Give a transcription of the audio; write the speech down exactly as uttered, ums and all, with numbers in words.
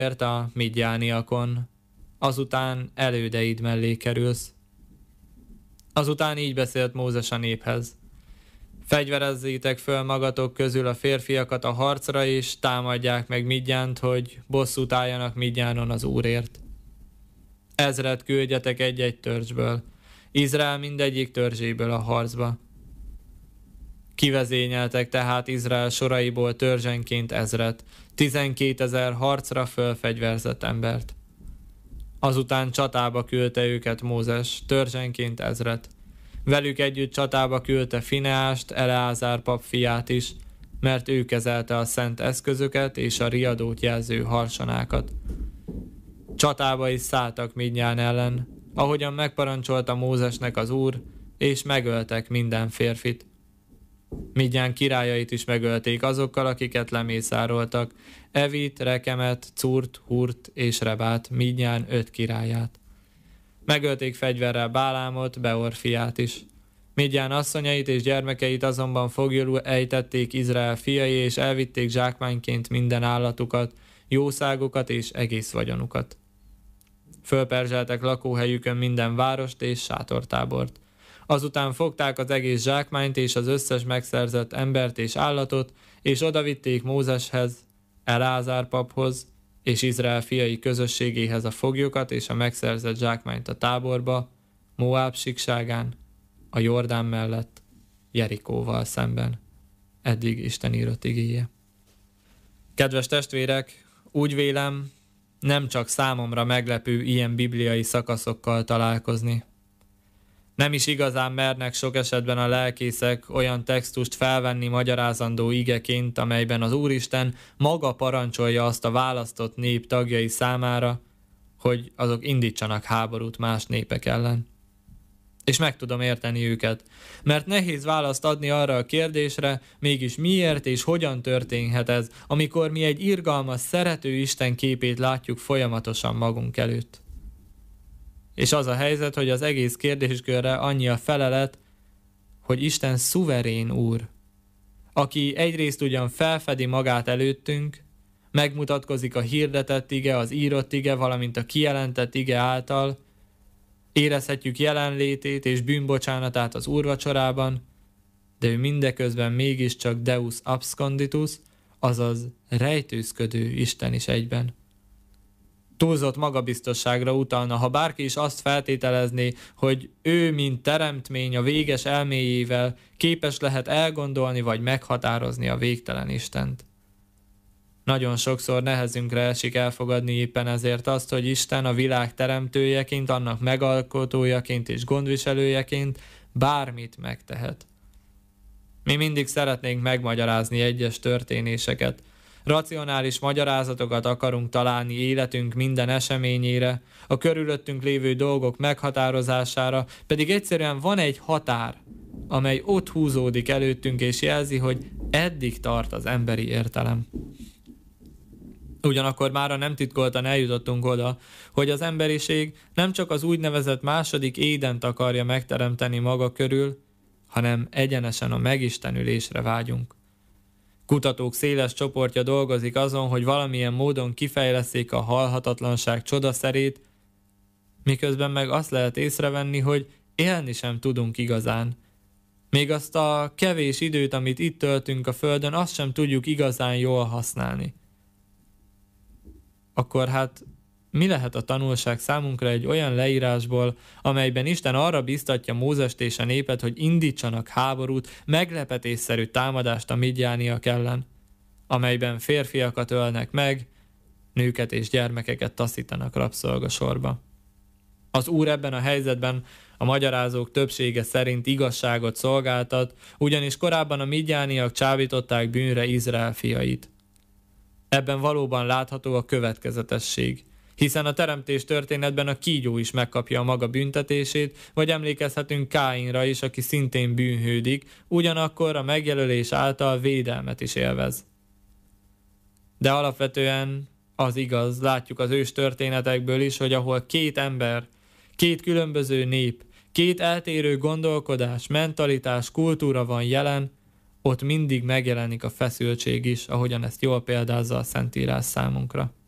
a midjániakon, azután elődeid mellé kerülsz. Azután így beszélt Mózes a néphez. Fegyverezzétek föl magatok közül a férfiakat a harcra, és támadják meg Midjánt, hogy bosszút álljanak Midjánon az Úrért. Ezret küldjetek egy-egy törzsből, Izrael mindegyik törzséből a harcba. Kivezényeltek tehát Izrael soraiból törzsenként ezret, tizenkétezer harcra fölfegyverzett embert. Azután csatába küldte őket Mózes, törzsenként ezret. Velük együtt csatába küldte Fineást, Eleázár pap fiát is, mert ő kezelte a szent eszközöket és a riadót jelző harsonákat. Csatába is szálltak Midján ellen, ahogyan megparancsolta Mózesnek az Úr, és megöltek minden férfit. Midján királyait is megölték azokkal, akiket lemészároltak, Evit, Rekemet, Curt, Hurt és Rebát, Midján öt királyát. Megölték fegyverrel Bálámot, Beor fiát is. Midján asszonyait és gyermekeit azonban foglyul ejtették Izrael fiai, és elvitték zsákmányként minden állatukat, jószágokat és egész vagyonukat. Fölperzseltek lakóhelyükön minden várost és sátortábort. Azután fogták az egész zsákmányt és az összes megszerzett embert és állatot, és odavitték Mózeshez, Eleázár paphoz, és Izrael fiai közösségéhez a foglyokat és a megszerzett zsákmányt a táborba, Moáb síkságán, a Jordán mellett, Jerikóval szemben. Eddig Isten írott igéje. Kedves testvérek, úgy vélem, nem csak számomra meglepő ilyen bibliai szakaszokkal találkozni. Nem is igazán mernek sok esetben a lelkészek olyan textust felvenni magyarázandó igeként, amelyben az Úristen maga parancsolja azt a választott nép tagjai számára, hogy azok indítsanak háborút más népek ellen. És meg tudom érteni őket, mert nehéz választ adni arra a kérdésre, mégis miért és hogyan történhet ez, amikor mi egy irgalmas, szerető Isten képét látjuk folyamatosan magunk előtt. És az a helyzet, hogy az egész kérdéskörre annyi a felelet, hogy Isten szuverén Úr, aki egyrészt ugyan felfedi magát előttünk, megmutatkozik a hirdetett ige, az írott ige, valamint a kijelentett ige által, érezhetjük jelenlétét és bűnbocsánatát az úrvacsorában, de ő mindeközben mégiscsak Deus absconditus, azaz rejtőzködő Isten is egyben. Túlzott magabiztosságra utalna, ha bárki is azt feltételezné, hogy ő, mint teremtmény a véges elméjével képes lehet elgondolni vagy meghatározni a végtelen Istent. Nagyon sokszor nehezünkre esik elfogadni éppen ezért azt, hogy Isten a világ teremtőjeként, annak megalkotójaként és gondviselőjeként bármit megtehet. Mi mindig szeretnénk megmagyarázni egyes történéseket, racionális magyarázatokat akarunk találni életünk minden eseményére, a körülöttünk lévő dolgok meghatározására, pedig egyszerűen van egy határ, amely ott húzódik előttünk és jelzi, hogy eddig tart az emberi értelem. Ugyanakkor mára nem titkoltan eljutottunk oda, hogy az emberiség nem csak az úgynevezett második Édent akarja megteremteni maga körül, hanem egyenesen a megistenülésre vágyunk. Kutatók széles csoportja dolgozik azon, hogy valamilyen módon kifejleszték a halhatatlanság csodaszerét, miközben meg azt lehet észrevenni, hogy élni sem tudunk igazán. Még azt a kevés időt, amit itt töltünk a Földön, azt sem tudjuk igazán jól használni. Akkor hát mi lehet a tanulság számunkra egy olyan leírásból, amelyben Isten arra biztatja Mózest és a népet, hogy indítsanak háborút, meglepetésszerű támadást a midjániak ellen, amelyben férfiakat ölnek meg, nőket és gyermekeket taszítanak rabszolgasorba. Az Úr ebben a helyzetben a magyarázók többsége szerint igazságot szolgáltat, ugyanis korábban a midjániak csábították bűnre Izrael fiait. Ebben valóban látható a következetesség, hiszen a teremtés történetben a kígyó is megkapja a maga büntetését, vagy emlékezhetünk Káinra is, aki szintén bűnhődik, ugyanakkor a megjelölés által védelmet is élvez. De alapvetően az igaz, látjuk az ős történetekből is, hogy ahol két ember, két különböző nép, két eltérő gondolkodás, mentalitás, kultúra van jelen, ott mindig megjelenik a feszültség is, ahogyan ezt jól példázza a Szentírás számunkra.